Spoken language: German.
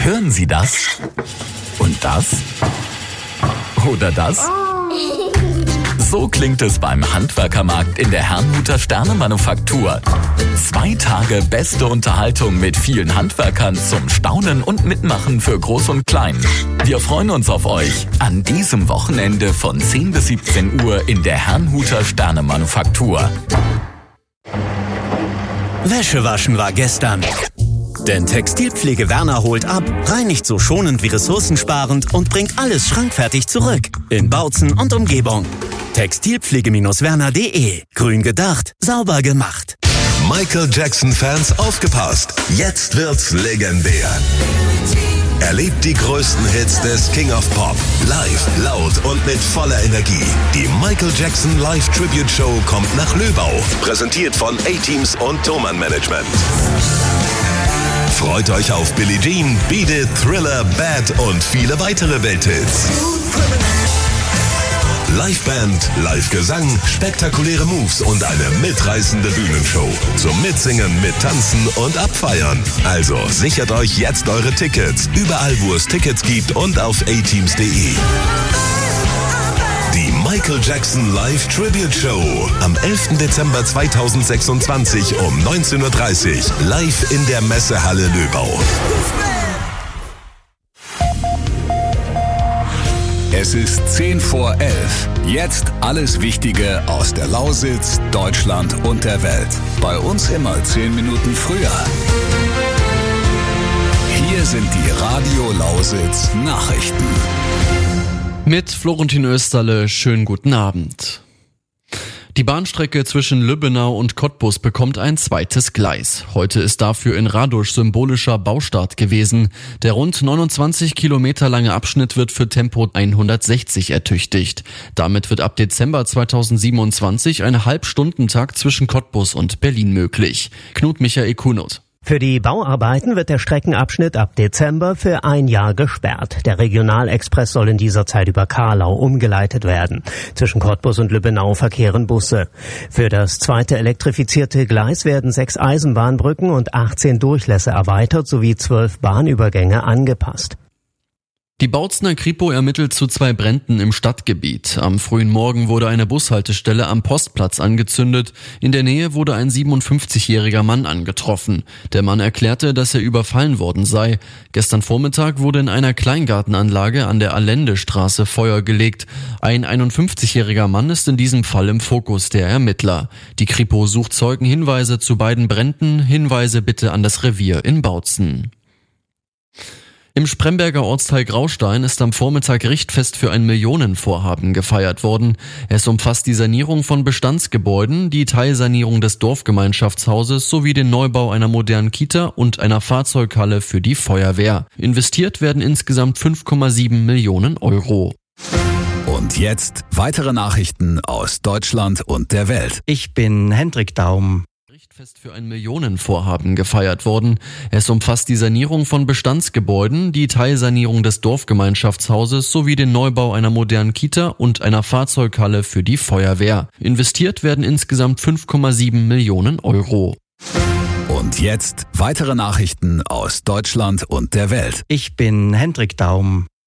Hören Sie das? Und das? Oder das? So klingt es beim Handwerkermarkt in der Herrnhuter Sternemanufaktur. 2 Tage beste Unterhaltung mit vielen Handwerkern zum Staunen und Mitmachen für Groß und Klein. Wir freuen uns auf euch an diesem Wochenende von 10 bis 17 Uhr in der Herrnhuter Sternemanufaktur. Wäsche waschen war gestern. Denn Textilpflege Werner holt ab, reinigt so schonend wie ressourcensparend und bringt alles schrankfertig zurück. In Bautzen und Umgebung. Textilpflege-werner.de. Grün gedacht, sauber gemacht. Michael Jackson-Fans aufgepasst. Jetzt wird's legendär. Erlebt die größten Hits des King of Pop. Live, laut und mit voller Energie. Die Michael Jackson Live Tribute Show kommt nach Löbau. Präsentiert von A-Teams und Thomann Management. Freut euch auf Billie Jean, Beat It, Thriller, Bad und viele weitere Welthits. Liveband, Live-Gesang, spektakuläre Moves und eine mitreißende Bühnenshow. Zum Mitsingen, Mittanzen und Abfeiern. Also sichert euch jetzt eure Tickets. Überall, wo es Tickets gibt und auf ateams.de. Die Michael Jackson Live Tribute Show am 11. Dezember 2026 um 19:30 Uhr live in der Messehalle Löbau. Es ist 10 vor 11. Jetzt alles Wichtige aus der Lausitz, Deutschland und der Welt. Bei uns immer 10 Minuten früher. Hier sind die Radio Lausitz Nachrichten. Mit Florentin Österle, schönen guten Abend. Die Bahnstrecke zwischen Lübbenau und Cottbus bekommt ein zweites Gleis. Heute ist dafür in Radosch symbolischer Baustart gewesen. Der rund 29 Kilometer lange Abschnitt wird für Tempo 160 ertüchtigt. Damit wird ab Dezember 2027 ein Halbstundentakt zwischen Cottbus und Berlin möglich. Knut Michael Kunut. Für die Bauarbeiten wird der Streckenabschnitt ab Dezember für 1 Jahr gesperrt. Der Regionalexpress soll in dieser Zeit über Karlau umgeleitet werden. Zwischen Cottbus und Lübbenau verkehren Busse. Für das zweite elektrifizierte Gleis werden 6 Eisenbahnbrücken und 18 Durchlässe erweitert sowie 12 Bahnübergänge angepasst. Die Bautzener Kripo ermittelt zu 2 Bränden im Stadtgebiet. Am frühen Morgen wurde eine Bushaltestelle am Postplatz angezündet. In der Nähe wurde ein 57-jähriger Mann angetroffen. Der Mann erklärte, dass er überfallen worden sei. Gestern Vormittag wurde in einer Kleingartenanlage an der Allendestraße Feuer gelegt. Ein 51-jähriger Mann ist in diesem Fall im Fokus der Ermittler. Die Kripo sucht Zeugenhinweise zu beiden Bränden. Hinweise bitte an das Revier in Bautzen. Im Spremberger Ortsteil Graustein ist am Vormittag Richtfest für ein Millionenvorhaben gefeiert worden. Es umfasst die Sanierung von Bestandsgebäuden, die Teilsanierung des Dorfgemeinschaftshauses sowie den Neubau einer modernen Kita und einer Fahrzeughalle für die Feuerwehr. Investiert werden insgesamt 5,7 Millionen Euro. Und jetzt weitere Nachrichten aus Deutschland und der Welt. Ich bin Hendrik Daum. Richtfest für ein Millionenvorhaben gefeiert worden. Es umfasst die Sanierung von Bestandsgebäuden, die Teilsanierung des Dorfgemeinschaftshauses sowie den Neubau einer modernen Kita und einer Fahrzeughalle für die Feuerwehr. Investiert werden insgesamt 5,7 Millionen Euro. Und jetzt weitere Nachrichten aus Deutschland und der Welt. Ich bin Hendrik Daum.